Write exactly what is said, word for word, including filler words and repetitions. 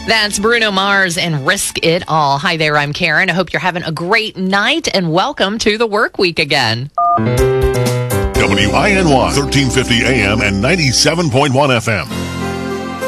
That's Bruno Mars and Risk It All. Hi there, I'm Karen. I hope you're having a great night and welcome to the work week again. W I N Y, thirteen fifty A M and ninety-seven point one F M.